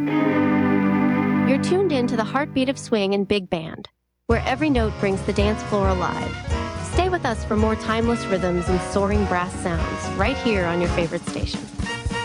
You're tuned in to the heartbeat of swing and big band, where every note brings the dance floor alive. Stay with us for more timeless rhythms and soaring brass sounds right here on your favorite station.